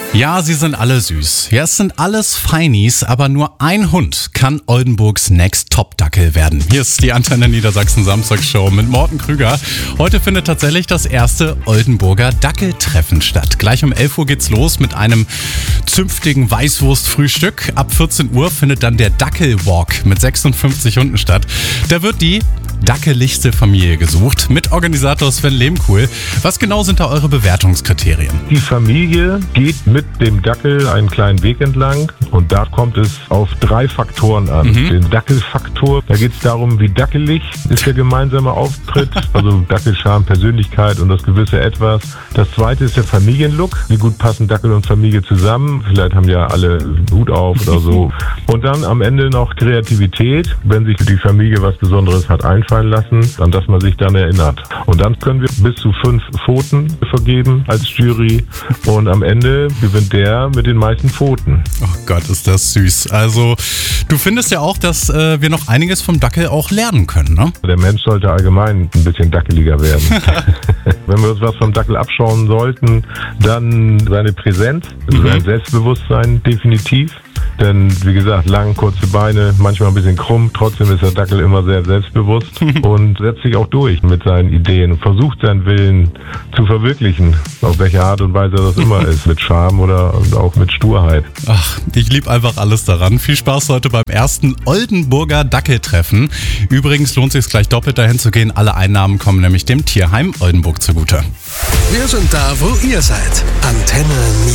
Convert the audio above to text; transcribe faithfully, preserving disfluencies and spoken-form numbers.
Ja, sie sind alle süß. Ja, es sind alles Feinis, aber nur ein Hund kann Oldenburgs Next Top Dackel werden. Hier ist die Antenne Niedersachsen Samstagsshow mit Morten Krüger. Heute findet tatsächlich das erste Oldenburger Dackeltreffen statt. Gleich um elf Uhr geht's los mit einem zünftigen Weißwurstfrühstück. Ab vierzehn Uhr findet dann der Dackelwalk mit sechsundfünfzig Hunden statt. Da wird die dackeligste Familie gesucht, mit Organisator Sven Lehmkuhl. Was genau sind da eure Bewertungskriterien? Die Familie geht mit dem Dackel einen kleinen Weg entlang und da kommt es auf drei Faktoren an. Mhm. Den Dackelfaktor, da geht es darum, wie dackelig ist der gemeinsame Auftritt, also Dackelscharme, Persönlichkeit und das gewisse Etwas. Das zweite ist der Familienlook, wie gut passen Dackel und Familie zusammen. Vielleicht haben ja alle Hut auf oder so. Und dann am Ende noch Kreativität, wenn sich die Familie was Besonderes hat einfallen lassen, an das man sich dann erinnert. Und dann können wir bis zu fünf Pfoten vergeben als Jury und am Ende gewinnt der mit den meisten Pfoten. Oh Gott, ist das süß. Also du findest ja auch, dass äh, wir noch einiges vom Dackel auch lernen können, ne? Der Mensch sollte allgemein ein bisschen dackeliger werden. Wenn wir uns was vom Dackel abschauen sollten, dann seine Präsenz, mhm. sein Selbstbewusstsein definitiv. Denn, wie gesagt, lang, kurze Beine, manchmal ein bisschen krumm. Trotzdem ist der Dackel immer sehr selbstbewusst und setzt sich auch durch mit seinen Ideen und versucht seinen Willen zu verwirklichen. Auf welche Art und Weise das immer ist. Mit Charme oder auch mit Sturheit. Ach, ich liebe einfach alles daran. Viel Spaß heute beim ersten Oldenburger Dackeltreffen. Übrigens lohnt es sich gleich doppelt dahin zu gehen. Alle Einnahmen kommen nämlich dem Tierheim Oldenburg zugute. Wir sind da, wo ihr seid. Antenne